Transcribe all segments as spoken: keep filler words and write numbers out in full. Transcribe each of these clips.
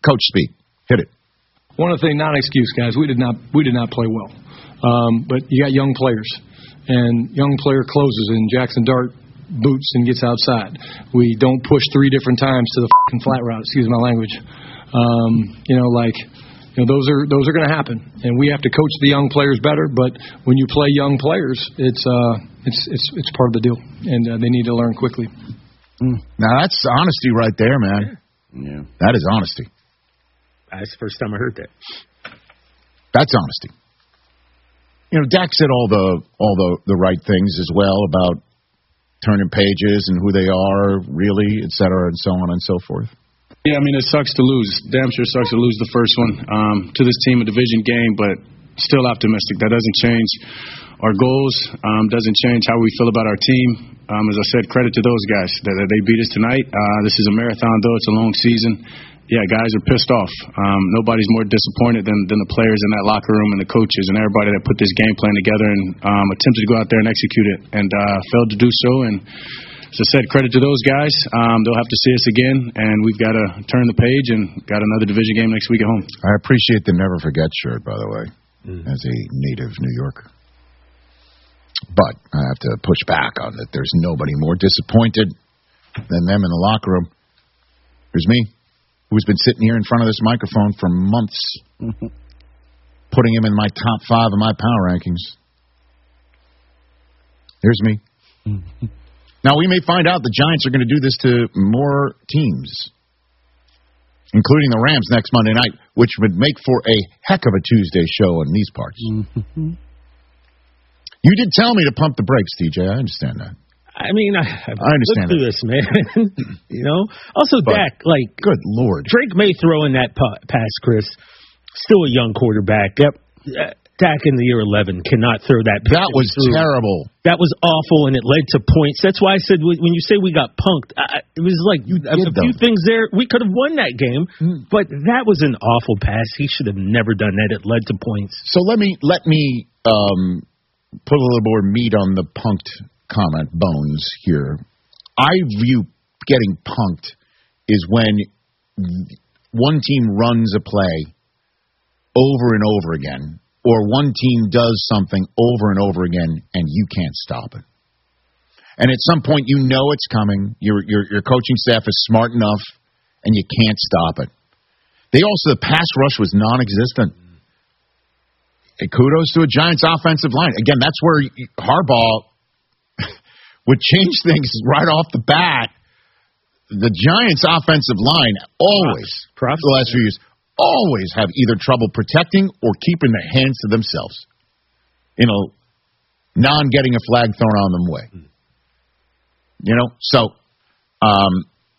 Coach speak. Hit it. One of the things, not an excuse, guys. We did not we did not play well, um, but you got young players, and young player closes in Jackson Dart boots and gets outside. We don't push three different times to the fucking flat route. Excuse my language. Um, you know, like. You know, those are those are going to happen, and we have to coach the young players better. But when you play young players, it's uh, it's it's it's part of the deal, and uh, they need to learn quickly. Mm. Now that's honesty right there, man. Yeah, that is honesty. That's the first time I heard that. That's honesty. You know, Dak said all the all the, the right things as well about turning pages and who they are, really, et cetera, and so on and so forth. Yeah, I mean, it sucks to lose. Damn sure sucks to lose the first one um, to this team, a division game, but still optimistic. That doesn't change our goals, um, doesn't change how we feel about our team. Um, as I said, credit to those guys that, that they beat us tonight. Uh, this is a marathon, though. It's a long season. Yeah, guys are pissed off. Um, nobody's more disappointed than, than the players in that locker room and the coaches and everybody that put this game plan together and um, attempted to go out there and execute it and uh, failed to do so. And as I said, credit to those guys. Um, they'll have to see us again, and we've got to turn the page and got another division game next week at home. I appreciate the Never Forget shirt, by the way, mm. as a native New Yorker. But I have to push back on that. There's nobody more disappointed than them in the locker room. There's me, who's been sitting here in front of this microphone for months, mm-hmm. putting him in my top five of my power rankings. There's me. Mm-hmm. Now, we may find out the Giants are going to do this to more teams, including the Rams next Monday night, which would make for a heck of a Tuesday show in these parts. Mm-hmm. You did tell me to pump the brakes, T J. I understand that. I mean, I, I understand through this, man. You know? Also, but, Dak, like... Good Lord. Drake may throw in that pass, Chris. Still a young quarterback. Yep. Uh, Dak in the year eleven cannot throw that. That was through. terrible. That was awful, and it led to points. That's why I said when you say we got punked, I, it was like you, a few though. things there. We could have won that game, mm. but that was an awful pass. He should have never done that. It led to points. So let me let me um, put a little more meat on the punked comment bones here. I view getting punked is when one team runs a play over and over again, or one team does something over and over again, and you can't stop it. And at some point, you know it's coming. Your your your coaching staff is smart enough, and you can't stop it. They also, the pass rush was non-existent. And kudos to a Giants offensive line. Again, that's where Harbaugh would change things right off the bat. The Giants offensive line always, Props. the last few years, always have either trouble protecting or keeping their hands to themselves in a non-getting a flag thrown on them way. You know, so um,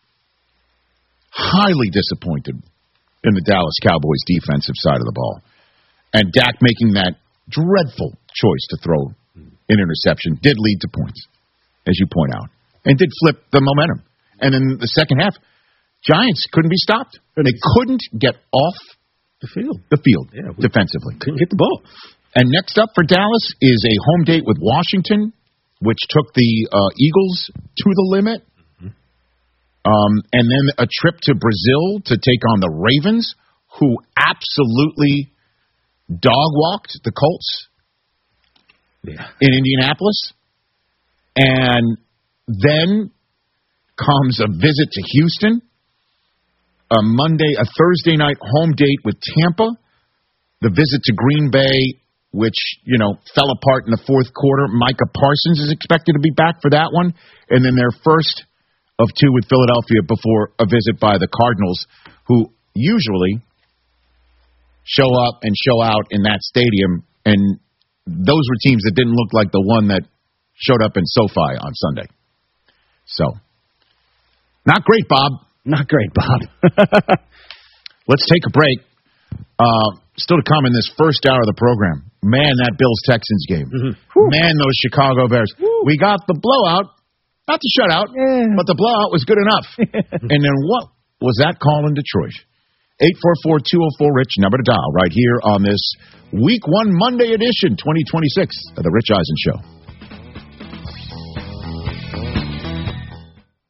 highly disappointed in the Dallas Cowboys defensive side of the ball. And Dak making that dreadful choice to throw an interception did lead to points, as you point out, and did flip the momentum. And in the second half, Giants couldn't be stopped. They couldn't get off the field. The field yeah, defensively. Couldn't get the ball. And next up for Dallas is a home date with Washington, which took the uh, Eagles to the limit. Mm-hmm. Um, and then a trip to Brazil to take on the Ravens, who absolutely dog-walked the Colts yeah. in Indianapolis. And then comes a visit to Houston, a Monday, a Thursday night home date with Tampa, the visit to Green Bay, which, you know, fell apart in the fourth quarter. Micah Parsons is expected to be back for that one. And then their first of two with Philadelphia before a visit by the Cardinals, who usually show up and show out in that stadium. And those were teams that didn't look like the one that showed up in SoFi on Sunday. So, not great, Bob. Not great, Bob. Let's take a break. Uh, still to come in this first hour of the program. Man, that Bills-Texans game. Mm-hmm. Man, those Chicago Bears. Woo. We got the blowout. Not the shutout, yeah. but the blowout was good enough. And then what was that call in Detroit? eight four four, two oh four, RICH, number to dial, right here on this Week one Monday edition, twenty twenty-six, of The Rich Eisen Show.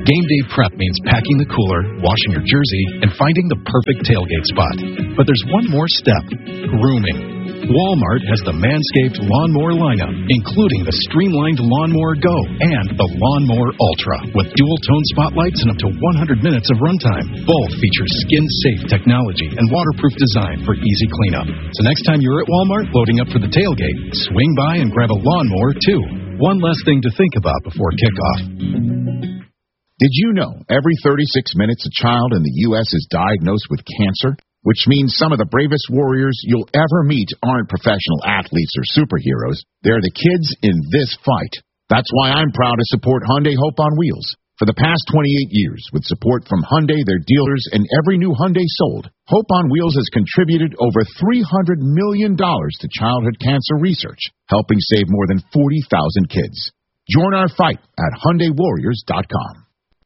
Game day prep means packing the cooler, washing your jersey, and finding the perfect tailgate spot. But there's one more step: grooming. Walmart has the Manscaped Lawnmower lineup, including the streamlined Lawnmower Go and the Lawnmower Ultra, with dual-tone spotlights and up to one hundred minutes of runtime. Both feature skin-safe technology and waterproof design for easy cleanup. So next time you're at Walmart loading up for the tailgate, swing by and grab a lawnmower, too. One less thing to think about before kickoff. Did you know every thirty-six minutes a child in the U S is diagnosed with cancer? Which means some of the bravest warriors you'll ever meet aren't professional athletes or superheroes. They're the kids in this fight. That's why I'm proud to support Hyundai Hope on Wheels. For the past twenty-eight years, with support from Hyundai, their dealers, and every new Hyundai sold, Hope on Wheels has contributed over three hundred million dollars to childhood cancer research, helping save more than forty thousand kids. Join our fight at Hyundai Warriors dot com.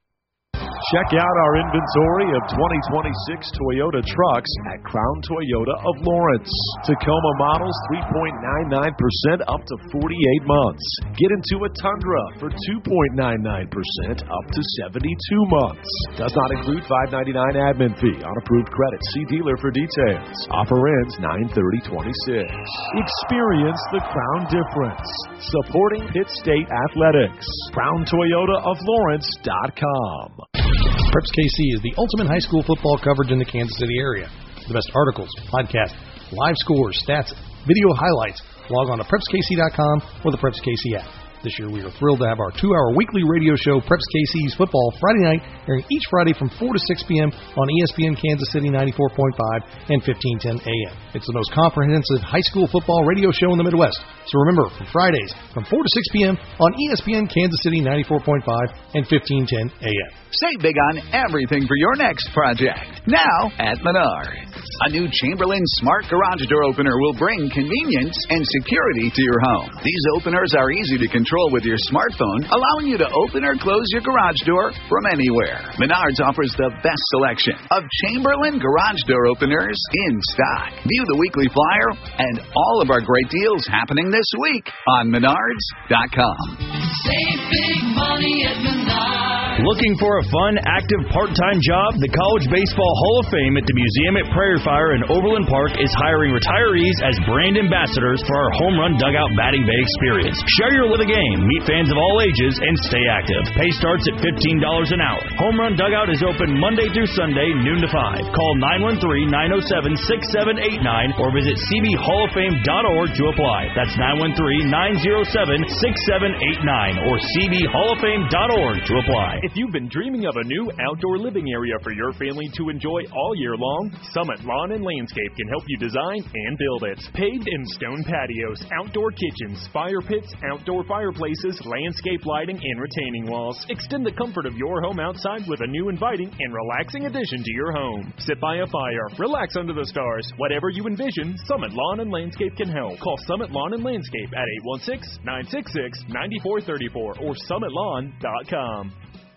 Check out our inventory of twenty twenty-six Toyota trucks at Crown Toyota of Lawrence. Tacoma models three point nine nine percent up to forty-eight months. Get into a Tundra for two point nine nine percent up to seventy-two months. Does not include five ninety-nine admin fee on approved credit. See dealer for details. Offer ends nine thirty twenty-six. Experience the Crown difference. Supporting Pitt State Athletics. Crown Toyota of Lawrence dot com. Preps K C is the ultimate high school football coverage in the Kansas City area. The best articles, podcasts, live scores, stats, video highlights. Log on to Preps K C dot com or the Preps K C app. This year we are thrilled to have our two-hour weekly radio show, Preps K C's Football, Friday night, airing each Friday from four to six p.m. on E S P N Kansas City ninety-four point five and fifteen ten A M. It's the most comprehensive high school football radio show in the Midwest. So remember, from Fridays from four to six p.m. on E S P N Kansas City ninety-four point five and fifteen ten A M. Save big on everything for your next project. Now at Menards. A new Chamberlain Smart Garage Door Opener will bring convenience and security to your home. These openers are easy to control with your smartphone, allowing you to open or close your garage door from anywhere. Menards offers the best selection of Chamberlain Garage Door Openers in stock. View the weekly flyer and all of our great deals happening this week on Menards dot com. Save big money at Menards. Looking for a fun, active, part-time job? The College Baseball Hall of Fame at the Museum at Prairie Fire in Overland Park is hiring retirees as brand ambassadors for our home run dugout batting bay experience. Share your love of the game, meet fans of all ages, and stay active. Pay starts at fifteen dollars an hour. Home run dugout is open Monday through Sunday, noon to five. Call nine one three, nine oh seven, six seven eight nine or visit c b hall of fame dot org to apply. That's nine one three, nine oh seven, six seven eight nine or c b hall of fame dot org to apply. If you've been dreaming of a new outdoor living area for your family to enjoy all year long, Summit Lawn and Landscape can help you design and build it. Paved and stone patios, outdoor kitchens, fire pits, outdoor fireplaces, landscape lighting, and retaining walls. Extend the comfort of your home outside with a new inviting and relaxing addition to your home. Sit by a fire, relax under the stars. Whatever you envision, Summit Lawn and Landscape can help. Call Summit Lawn and Landscape at eight one six, nine six six, nine four three four or summit lawn dot com.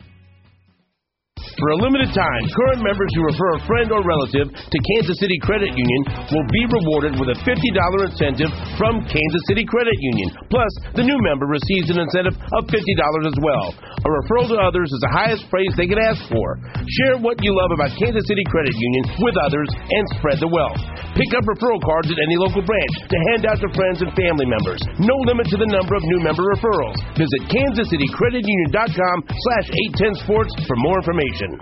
For a limited time, current members who refer a friend or relative to Kansas City Credit Union will be rewarded with a fifty dollars incentive from Kansas City Credit Union. Plus, the new member receives an incentive of fifty dollars as well. A referral to others is the highest praise they can ask for. Share what you love about Kansas City Credit Union with others and spread the wealth. Pick up referral cards at any local branch to hand out to friends and family members. No limit to the number of new member referrals. Visit kansas city credit union dot com slash eight ten sports for more information.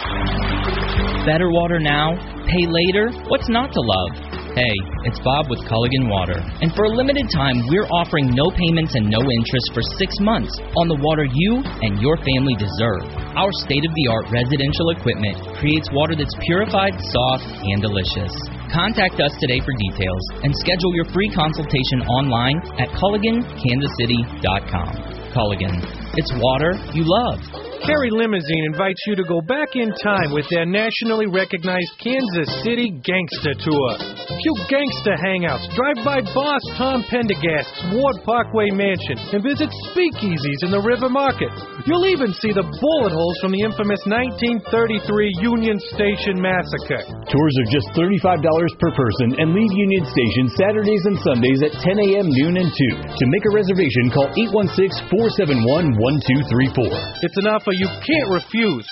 Better water now, pay later? What's not to love? Hey, it's Bob with Culligan Water. And for a limited time, we're offering no payments and no interest for six months on the water you and your family deserve. Our state-of-the-art residential equipment creates water that's purified, soft, and delicious. Contact us today for details and schedule your free consultation online at culligan kansas city dot com. Culligan, it's water you love. Kerry Limousine invites you to go back in time with their nationally recognized Kansas City Gangsta Tour. Cue gangsta hangouts, drive by Boss Tom Pendergast's Ward Parkway Mansion, and visit speakeasies in the River Market. You'll even see the bullet holes from the infamous nineteen thirty-three Union Station Massacre. Tours are just thirty-five dollars per person and leave Union Station Saturdays and Sundays at ten a.m., noon, and two. To make a reservation, call eight one six, four seven one, one two three four. It's enough for offer you can't refuse.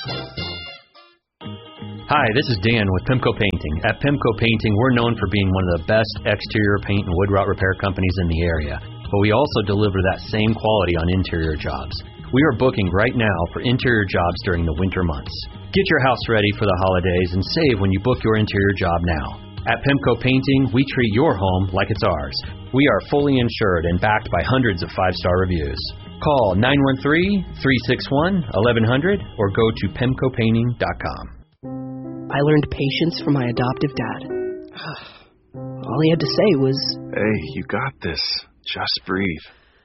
Hi, this is Dan with Pimco Painting. At Pimco Painting, we're known for being one of the best exterior paint and wood rot repair companies in the area, but we also deliver that same quality on interior jobs. We are booking right now for interior jobs during the winter months. Get your house ready for the holidays and save when you book your interior job now. At Pimco Painting, we treat your home like it's ours. We are fully insured and backed by hundreds of five-star reviews. Call nine one three, three six one, eleven hundred or go to pimco painting dot com. I learned patience from my adoptive dad. All he had to say was, "Hey, you got this. Just breathe."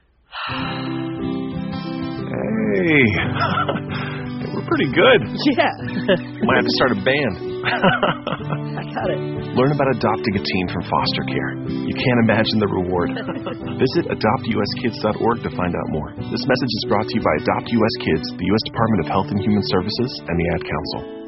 Hey, we're pretty good. Yeah. Might have to start a band. I got it. Learn about adopting a teen from foster care. You can't imagine the reward. Visit adopt u s kids dot org to find out more. This message is brought to you by Adopt U S Kids, the U S Department of Health and Human Services, and the Ad Council.